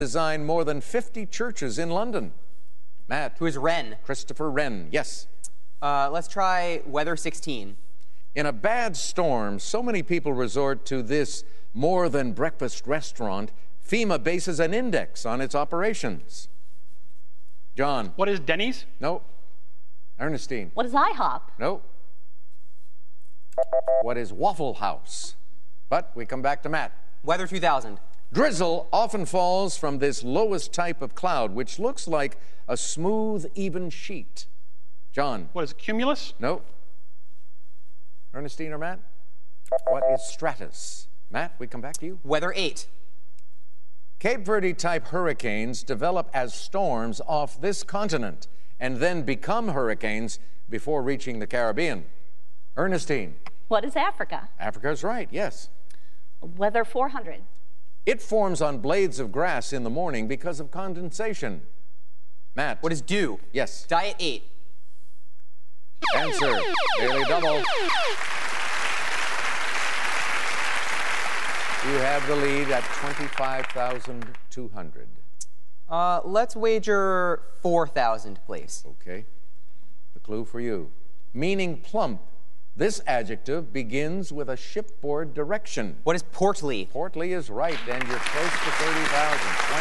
designed more than 50 churches in London. Matt. Who is Wren? Christopher Wren, yes. Let's try weather 16. In a bad storm, so many people resort to this more than breakfast restaurant. FEMA bases an index on its operations. John. What is Denny's? No. Ernestine. What is IHOP? No. What is Waffle House? But we come back to Matt. Weather 2000. Drizzle often falls from this lowest type of cloud, which looks like a smooth, even sheet. John. What is cumulus? No. Ernestine or Matt? What is stratus? Matt, we come back to you. Weather 8. Cape Verde-type hurricanes develop as storms off this continent and then become hurricanes before reaching the Caribbean. Ernestine. What is Africa? Africa's right, yes. Weather 400. It forms on blades of grass in the morning because of condensation. Matt. What is dew? Yes. Diet 8. Answer. Daily double. You have the lead at 25,200. Let's wager 4,000, please. Okay. The clue for you. Meaning plump, this adjective begins with a shipboard direction. What is portly? Portly is right, and you're close to 30,000.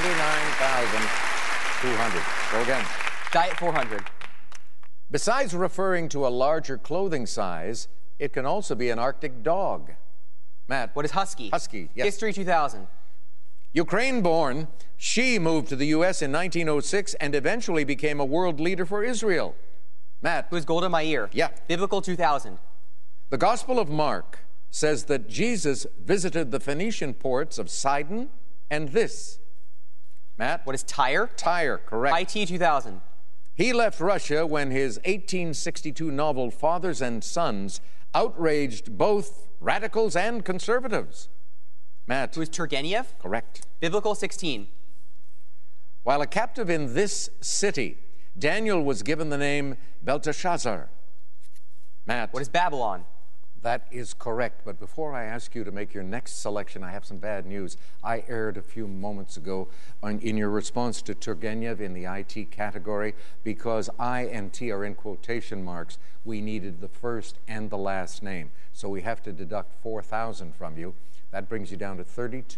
29,200. Go again. Diet 400. Besides referring to a larger clothing size, it can also be an Arctic dog. Matt. What is husky? Husky, yes. History 2000. Ukraine-born, she moved to the U.S. in 1906 and eventually became a world leader for Israel. Matt. Who is Golda Meir? Yeah. Biblical 2000. The Gospel of Mark says that Jesus visited the Phoenician ports of Sidon and this. Matt. What is Tyre? Tyre, correct. IT 2000. He left Russia when his 1862 novel Fathers and Sons outraged both radicals and conservatives. Matt. Who is Turgenev? Correct. Biblical 16. While a captive in this city, Daniel was given the name Belteshazzar. Matt. What is Babylon? That is correct, but before I ask you to make your next selection, I have some bad news. I erred a few moments ago in your response to Turgenev in the IT category. Because I and T are in quotation marks, we needed the first and the last name. So we have to deduct 4,000 from you. That brings you down to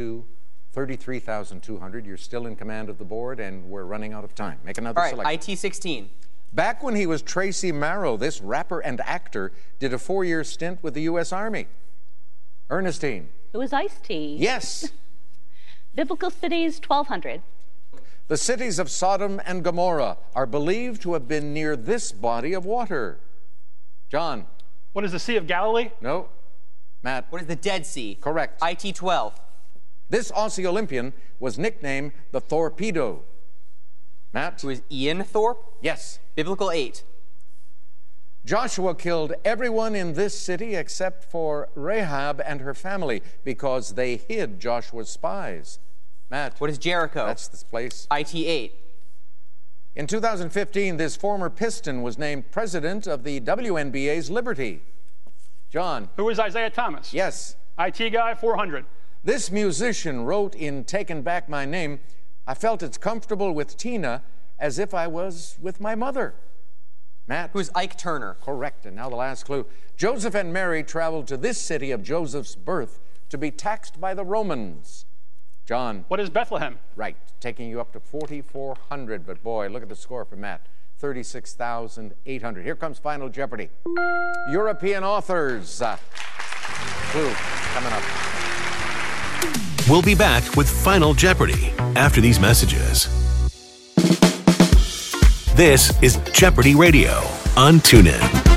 33,200. You're still in command of the board, and we're running out of time. Make another selection. All right, IT 16. Back when he was Tracy Marrow, this rapper and actor did a 4-year stint with the U.S. Army. Ernestine. It was Ice-T. Yes. Biblical cities 1200. The cities of Sodom and Gomorrah are believed to have been near this body of water. John. What is the Sea of Galilee? No. Matt. What is the Dead Sea? Correct. IT 12. This Aussie Olympian was nicknamed the Torpedo. Matt. Who is Ian Thorpe? Yes. Biblical 8. Joshua killed everyone in this city except for Rahab and her family because they hid Joshua's spies. Matt. What is Jericho? That's this place. IT 8. In 2015, this former Piston was named president of the WNBA's Liberty. John. Who is Isaiah Thomas? Yes. IT guy 400. This musician wrote in Taken Back My Name, I felt it's comfortable with Tina as if I was with my mother. Matt. Who is Ike Turner? Correct. And now the last clue. Joseph and Mary traveled to this city of Joseph's birth to be taxed by the Romans. John. What is Bethlehem? Right. Taking you up to 4,400. But boy, look at the score for Matt. 36,800. Here comes Final Jeopardy. European authors. Clue coming up. We'll be back with Final Jeopardy after these messages. This is Jeopardy Radio on TuneIn.